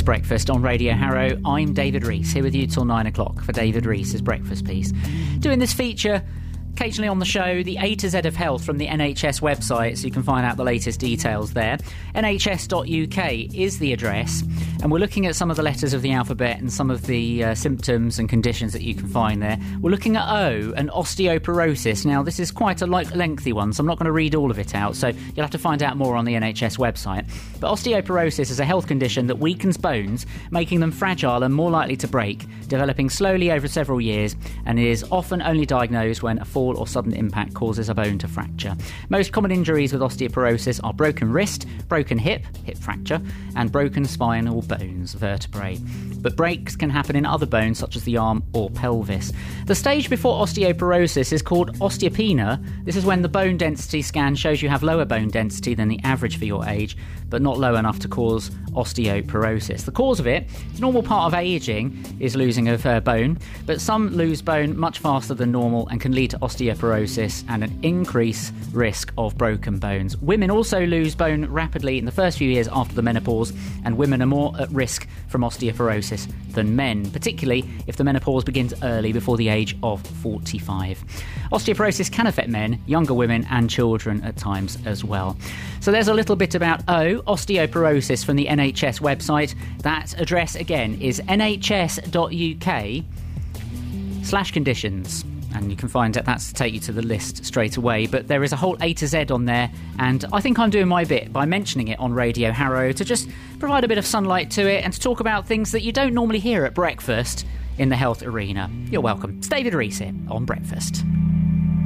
Breakfast on Radio Harrow. I'm David Rees, here with you till 9 o'clock for David Rees's Breakfast Piece. Doing this feature occasionally on the show, the A to Z of health from the NHS website, so you can find out the latest details there. nhs.uk is the address, and we're looking at some of the letters of the alphabet and some of the symptoms and conditions that you can find there. We're looking at O, and osteoporosis. Now, this is quite a lengthy one, so I'm not going to read all of it out, so you'll have to find out more on the NHS website. But osteoporosis is a health condition that weakens bones, making them fragile and more likely to break, developing slowly over several years, and is often only diagnosed when a fall or sudden impact causes a bone to fracture. Most common injuries with osteoporosis are broken wrist, broken hip fracture, and broken spinal bones, vertebrae. But breaks can happen in other bones such as the arm or pelvis. The stage before osteoporosis is called osteopenia. This is when the bone density scan shows you have lower bone density than the average for your age, but not low enough to cause osteoporosis. The cause of it, the normal part of ageing, is losing of bone, but some lose bone much faster than normal and can lead to osteoporosis and an increased risk of broken bones. Women also lose bone rapidly in the first few years after the menopause, and women are more at risk from osteoporosis than men, particularly if the menopause begins early, before the age of 45. Osteoporosis can affect men, younger women and children at times as well. So there's a little bit about O, osteoporosis, from the NHS website. That address again is nhs.uk/conditions. And you can find that's to take you to the list straight away. But there is a whole A to Z on there, and I think I'm doing my bit by mentioning it on Radio Harrow to just provide a bit of sunlight to it and to talk about things that you don't normally hear at breakfast in the health arena. You're welcome. It's David Rees here on Breakfast.